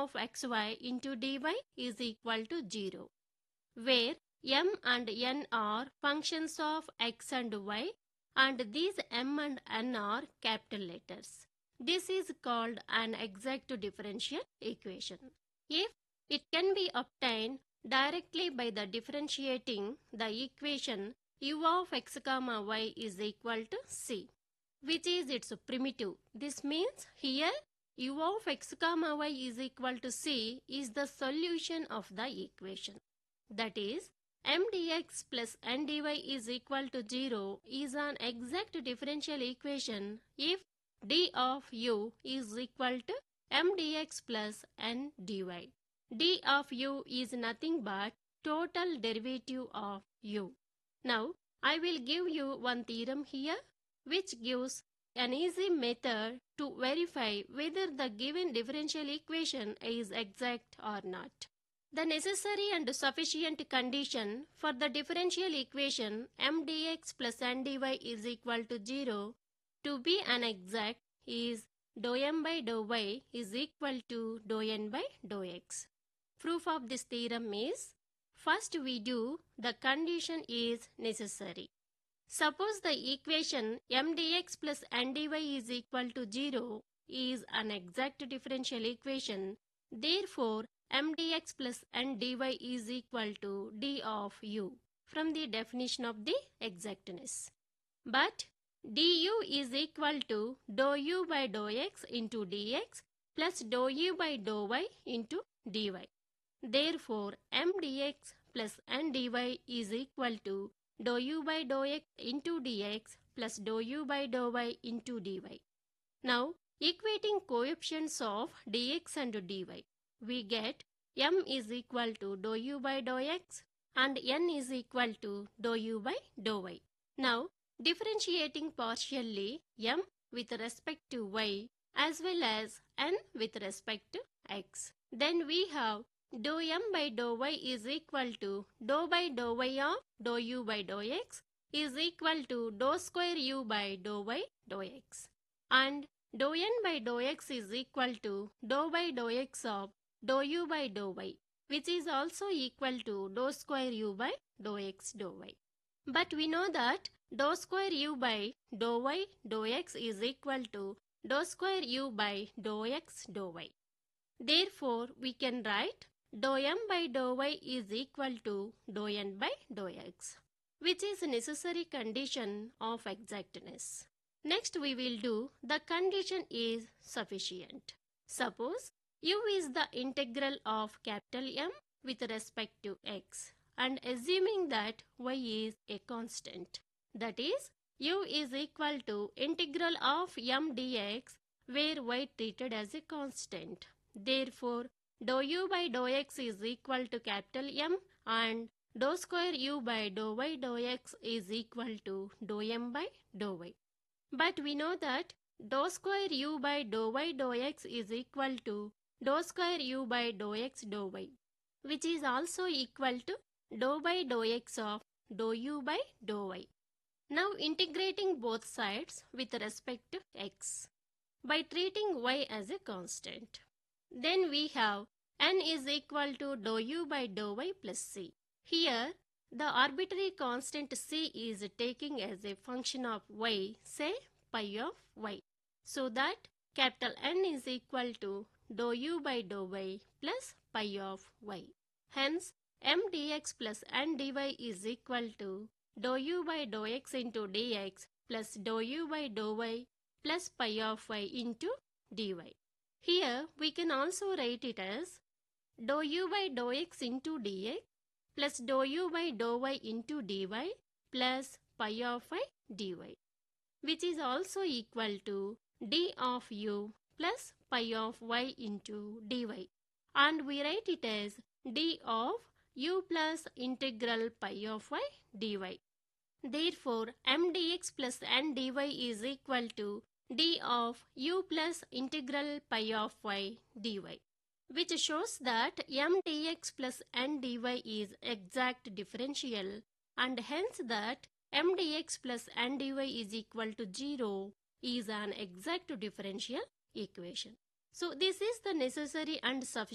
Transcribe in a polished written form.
of xy into dy is equal to 0, where m and n are functions of x and y, and these m and n are capital letters. This is called an exact differential equation. If it can be obtained directly by the differentiating the equation u of x comma y is equal to c, which is its primitive. This means here u of x comma y is equal to c is the solution of the equation. That is, m dx plus n dy is equal to 0 is an exact differential equation if d of u is equal to m dx plus n dy. D of u is nothing but total derivative of u. Now, I will give you one theorem here which gives an easy method to verify whether the given differential equation is exact or not. The necessary and sufficient condition for the differential equation m dx plus n dy is equal to 0 to be an exact is dou m by dou y is equal to dou n by dou x. Proof of this theorem is, first we do the condition is necessary. Suppose the equation m dx plus n dy is equal to 0 is an exact differential equation. Therefore, m dx plus n dy is equal to d of u from the definition of the exactness. But du is equal to dou u by dou x into dx plus dou u by dou y into dy. Therefore, m dx plus n dy is equal to dou u by dou x into dx plus dou u by dou y into dy. Now, equating coefficients of dx and dy, we get m is equal to dou u by dou x and n is equal to dou u by dou y. Now, differentiating partially m with respect to y as well as n with respect to x. Then we have dou m by dou y is equal to dou by dou y of dou u by dou x is equal to dou square u by dou y dou x. And dou n by dou x is equal to dou by dou x of dou u by dou y, which is also equal to dou square u by dou x dou y. But we know that dou square u by dou y dou x is equal to dou square u by dou x dou y. Therefore, we can write dou m by dou y is equal to dou n by dou x, which is a necessary condition of exactness. Next, we will do the condition is sufficient. Suppose u is the integral of capital M with respect to x, and assuming that y is a constant. That is, u is equal to integral of m dx where y treated as a constant. Therefore, dou u by dou x is equal to capital M and dou square u by dou y dou x is equal to dou m by dou y. But we know that dou square u by dou y dou x is equal to dou square u by dou x dou y, which is also equal to dou by dou x of dou u by dou y. Now integrating both sides with respect to x by treating y as a constant. Then we have n is equal to dou u by dou y plus c. Here, the arbitrary constant c is taking as a function of y, say pi of y. So that capital N is equal to dou u by dou y plus pi of y. Hence, m dx plus n dy is equal to dou u by dou x into dx plus dou u by dou y plus pi of y into dy. Here, we can also write it as dou u by dou x into dx plus dou u by dou y into dy plus pi of y dy, which is also equal to d of u plus pi of y into dy, and we write it as d of u plus integral pi of y dy. Therefore, m dx plus n dy is equal to d of u plus integral pi of y dy, which shows that m dx plus n dy is exact differential, and hence that m dx plus n dy is equal to 0 is an exact differential equation. So this is the necessary and sufficient